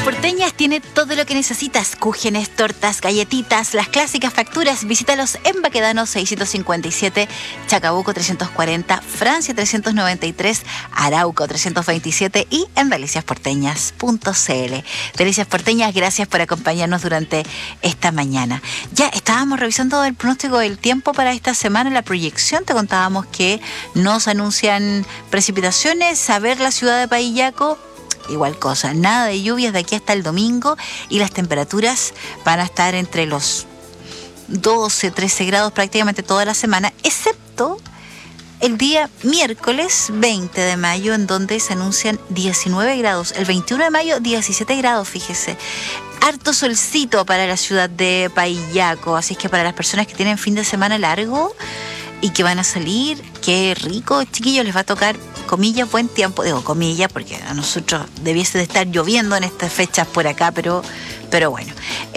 Porteñas tiene todo lo que necesitas: cúgenes, tortas, galletitas, las clásicas facturas. Visítalos en Baquedano 657, Chacabuco 340, Francia 393, Arauco 327 y en deliciasporteñas.cl. Delicias Porteñas, gracias por acompañarnos durante esta mañana. Ya estábamos revisando el pronóstico del tiempo para esta semana, la proyección. Te contábamos que nos anuncian precipitaciones. A ver, la ciudad de Pahillaco, igual cosa, nada de lluvias de aquí hasta el domingo, y las temperaturas van a estar entre los 12, 13 grados prácticamente toda la semana, excepto el día miércoles 20 de mayo, en donde se anuncian 19 grados. El 21 de mayo, 17 grados, fíjese. Harto solcito para la ciudad de Pahillaco, así es que para las personas que tienen fin de semana largo y que van a salir, qué rico, chiquillos, les va a tocar, comillas, buen tiempo. Digo comillas porque a nosotros debiese de estar lloviendo en estas fechas por acá, pero bueno.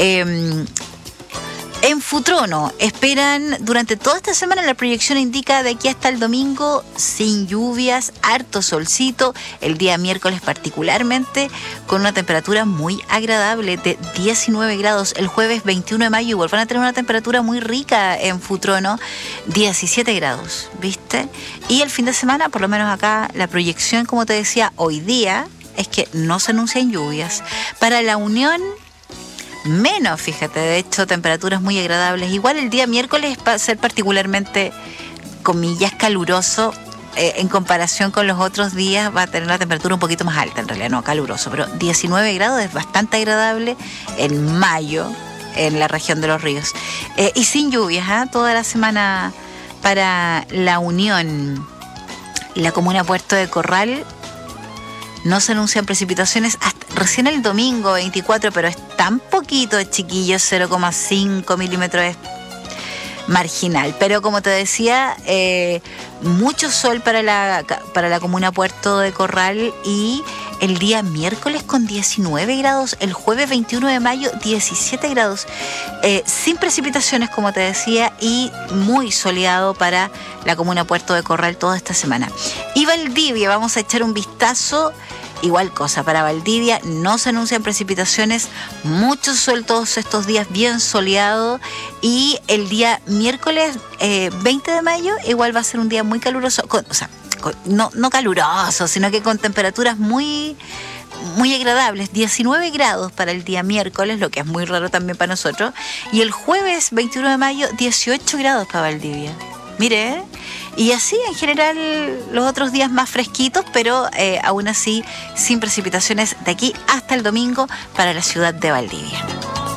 En Futrono esperan durante toda esta semana, la proyección indica de aquí hasta el domingo sin lluvias, harto solcito, el día miércoles particularmente con una temperatura muy agradable de 19 grados. El jueves 21 de mayo igual van a tener una temperatura muy rica en Futrono, 17 grados, ¿viste? Y el fin de semana, por lo menos acá, la proyección, como te decía, hoy día es que no se anuncian lluvias. Para La Unión, menos, fíjate, de hecho, temperaturas muy agradables. Igual el día miércoles va a ser particularmente, comillas, caluroso. En comparación con los otros días va a tener la temperatura un poquito más alta, en realidad no caluroso, pero 19 grados es bastante agradable en mayo en la región de los ríos. Y sin lluvias, toda la semana para La Unión. La comuna Puerto de Corral no se anuncian precipitaciones hasta recién el domingo 24, pero es tan poquito, chiquillos, 0,5 milímetros es marginal. Pero como te decía, mucho sol para la comuna Puerto de Corral, y el día miércoles con 19 grados, el jueves 21 de mayo 17 grados, sin precipitaciones, como te decía, y muy soleado para la comuna Puerto de Corral toda esta semana. Y Valdivia, vamos a echar un vistazo. Igual cosa, para Valdivia no se anuncian precipitaciones, mucho sol todos estos días, bien soleado, y el día miércoles 20 de mayo igual va a ser un día muy caluroso, no caluroso, sino que con temperaturas muy, muy agradables, 19 grados para el día miércoles, lo que es muy raro también para nosotros, y el jueves 21 de mayo 18 grados para Valdivia. Mire, y así en general los otros días más fresquitos, pero aún así sin precipitaciones de aquí hasta el domingo para la ciudad de Valdivia.